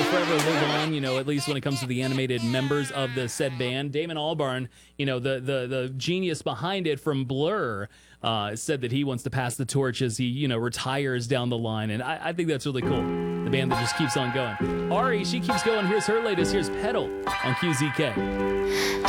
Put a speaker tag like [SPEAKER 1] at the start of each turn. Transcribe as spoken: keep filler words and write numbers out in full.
[SPEAKER 1] forever live on, you know, at least when it comes to the animated members of the said band. Damon Albarn, you know, the the the genius behind it from Blur, uh, said that he wants to pass the torch as he, you know, retires down the line. And I, I think that's really cool. The band that just keeps on going. Ari, she keeps going. Here's her latest. Here's Pedal on Q Z K.